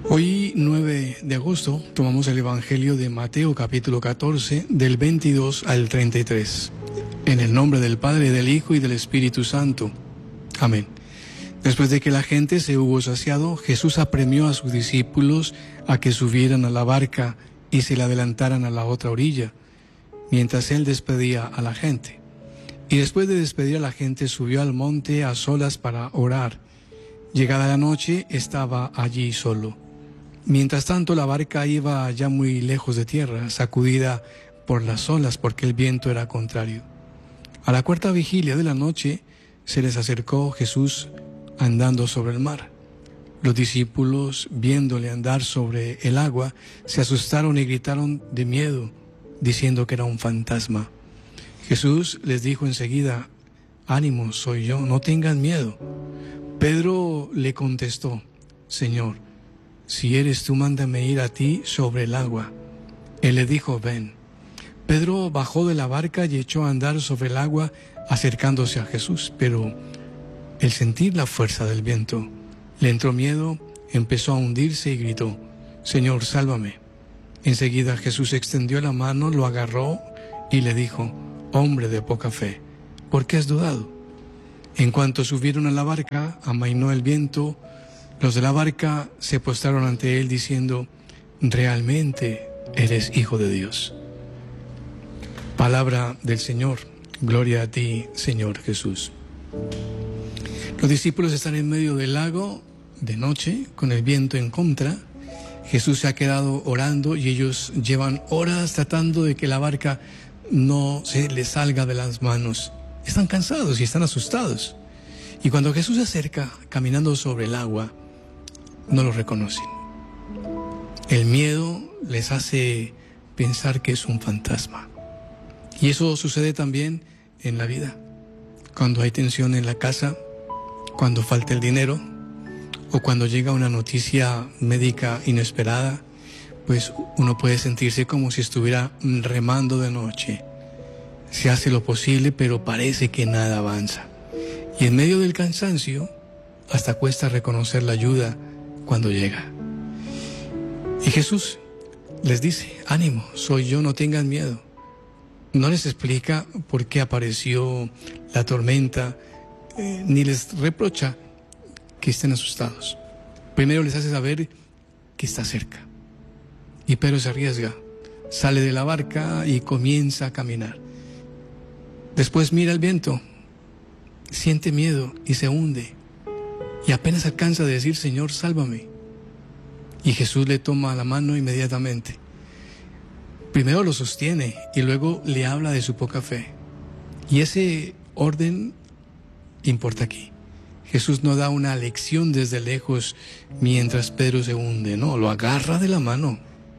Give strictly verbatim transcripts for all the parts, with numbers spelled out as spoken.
Hoy, nueve de agosto, tomamos el Evangelio de Mateo, capítulo catorce, del veintidós al treinta y tres. En el nombre del Padre, del Hijo y del Espíritu Santo. Amén. Después de que la gente se hubo saciado, Jesús apremió a sus discípulos a que subieran a la barca y se le adelantaran a la otra orilla, mientras él despedía a la gente. Y después de despedir a la gente, subió al monte a solas para orar. Llegada la noche, estaba allí solo. Mientras tanto, la barca iba ya muy lejos de tierra, sacudida por las olas, porque el viento era contrario. A la cuarta vigilia de la noche, se les acercó Jesús andando sobre el mar. Los discípulos, viéndole andar sobre el agua, se asustaron y gritaron de miedo, diciendo que era un fantasma. Jesús les dijo enseguida: «Ánimo, soy yo, no tengan miedo». Pedro le contestó: «Señor, si eres tú, mándame ir a ti sobre el agua». Él le dijo: «Ven». Pedro bajó de la barca y echó a andar sobre el agua, acercándose a Jesús, pero al sentir la fuerza del viento, le entró miedo, empezó a hundirse y gritó: «Señor, sálvame». Enseguida Jesús extendió la mano, lo agarró y le dijo: «Hombre de poca fe, ¿por qué has dudado?». En cuanto subieron a la barca, amainó el viento. Los de la barca se postraron ante él diciendo: «Realmente eres Hijo de Dios». Palabra del Señor. Gloria a ti, Señor Jesús. Los discípulos están en medio del lago de noche, con el viento en contra. Jesús se ha quedado orando y ellos llevan horas tratando de que la barca no se les salga de las manos. Están cansados y están asustados. Y cuando Jesús se acerca caminando sobre el agua, no lo reconocen. El miedo les hace pensar que es un fantasma. Y eso sucede también en la vida. Cuando hay tensión en la casa, cuando falta el dinero, o cuando llega una noticia médica inesperada, pues uno puede sentirse como si estuviera remando de noche. Se hace lo posible, pero parece que nada avanza. Y en medio del cansancio, hasta cuesta reconocer la ayuda cuando llega. Y Jesús les dice: «Ánimo, soy yo, no tengan miedo». No les explica por qué apareció la tormenta, eh, ni les reprocha que estén asustados. Primero les hace saber que está cerca. Y Pedro se arriesga, sale de la barca y comienza a caminar. Después mira el viento, siente miedo y se hunde. Y apenas alcanza a decir: «Señor, sálvame». Y Jesús le toma la mano inmediatamente. Primero lo sostiene y luego le habla de su poca fe. Y ese orden importa aquí. Jesús no da una lección desde lejos mientras Pedro se hunde, no, lo agarra de la mano.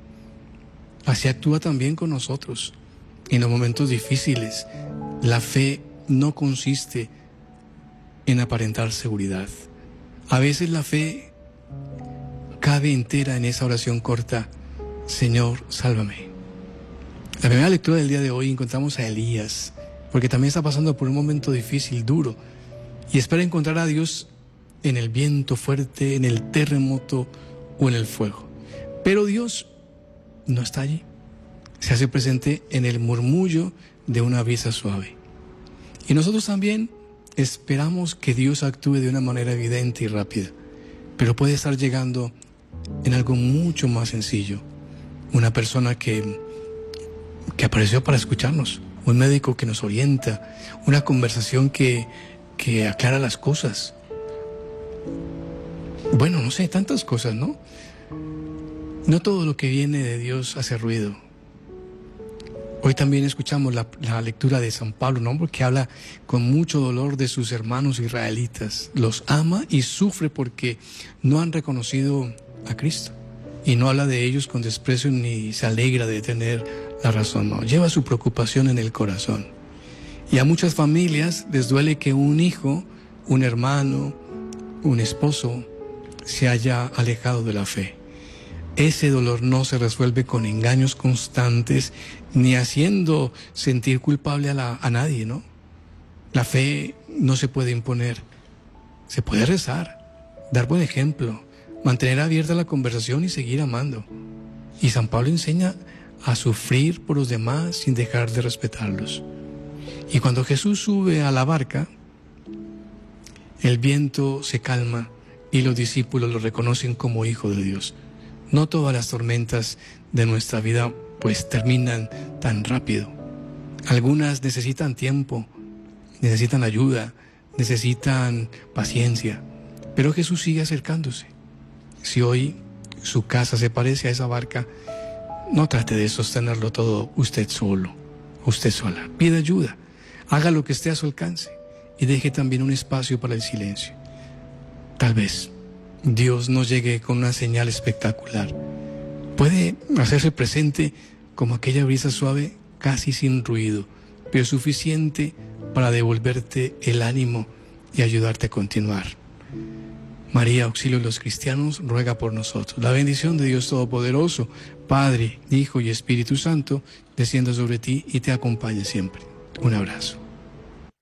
Así actúa también con nosotros. En los momentos difíciles, la fe no consiste en aparentar seguridad. A veces la fe cabe entera en esa oración corta: «Señor, sálvame». La primera lectura del día de hoy encontramos a Elías, porque también está pasando por un momento difícil, duro, y espera encontrar a Dios en el viento fuerte, en el terremoto o en el fuego. Pero Dios no está allí. Se hace presente en el murmullo de una brisa suave. Y nosotros también esperamos que Dios actúe de una manera evidente y rápida, pero puede estar llegando en algo mucho más sencillo. Una persona que, que apareció para escucharnos, un médico que nos orienta, una conversación que, que aclara las cosas. Bueno, no sé, tantas cosas, ¿no? No todo lo que viene de Dios hace ruido. Hoy también escuchamos la, la lectura de San Pablo, ¿no? Porque habla con mucho dolor de sus hermanos israelitas. Los ama y sufre porque no han reconocido a Cristo. Y no habla de ellos con desprecio ni se alegra de tener la razón, no. Lleva su preocupación en el corazón. Y a muchas familias les duele que un hijo, un hermano, un esposo se haya alejado de la fe. Ese dolor no se resuelve con engaños constantes ni haciendo sentir culpable a, la, a nadie, ¿no? La fe no se puede imponer. Se puede rezar, dar buen ejemplo, mantener abierta la conversación y seguir amando. Y San Pablo enseña a sufrir por los demás sin dejar de respetarlos. Y cuando Jesús sube a la barca, el viento se calma y los discípulos lo reconocen como Hijo de Dios. No todas las tormentas de nuestra vida pues terminan tan rápido. Algunas necesitan tiempo, necesitan ayuda, necesitan paciencia, pero Jesús sigue acercándose. Si hoy su casa se parece a esa barca, no trate de sostenerlo todo usted solo, usted sola. Pida ayuda, haga lo que esté a su alcance y deje también un espacio para el silencio. Tal vez Dios no llegue con una señal espectacular. Puede hacerse presente como aquella brisa suave, casi sin ruido, pero suficiente para devolverte el ánimo y ayudarte a continuar. María, auxilio de los cristianos, ruega por nosotros. La bendición de Dios Todopoderoso, Padre, Hijo y Espíritu Santo, descienda sobre ti y te acompañe siempre. Un abrazo.